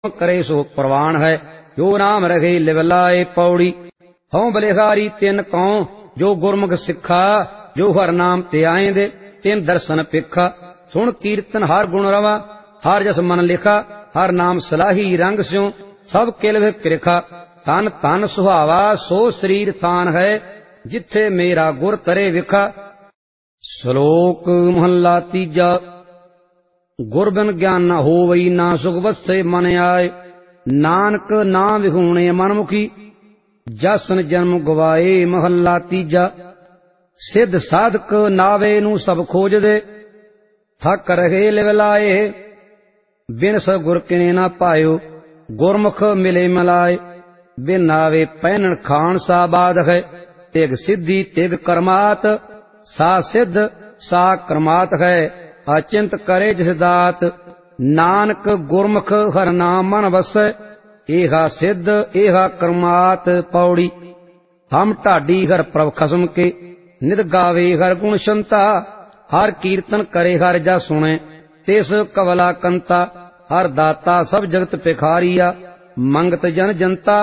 करे सो प्रवान है, जो नाम रखे लिव लाए पौड़ी। हूं बलिहारी तिन कौ जो गुरमुख सिखा, जो हर नाम ते आएंदे तिन दर्शन पिखा। सुन कीर्तन हर गुण रवा, हर जस मन लिखा, हर नाम सलाही रंग स्यों, सब किलव कृखा। तन तन सुहावा सो शरीर थान है, जिथे मेरा गुर करे विखा। श्लोक महला तीजा। गुर बिन ज्ञान न होवई, ना सुख बसे मन आए। नानक ना विहूणे मनमुखी, जसन जन्म गवाए। महला तीजा। सिद्ध साधक नावे नू सब खोज दे, थक रहे लिव लाए। बिन स गुर किने ना पायो, गुरमुख मिले मिलाए। बिन नावे पैनन खान सा बाध है, तिग सिद्धि तिग कर्मात। सा सिद्ध सा कर्मात है, अचिंत करे जिस दात। नानक गुरमुख हर नाम मन बसै, एहा सिद्ध एहा कर्मात। पौड़ी। हम ढाडी हर प्रभ खसम के, नित गावे हर गुण शंता। हर कीर्तन करे हर जा सुने, तिस कवला कंता। हर दाता सब जगत भिखारिया, मंगत जन जनता।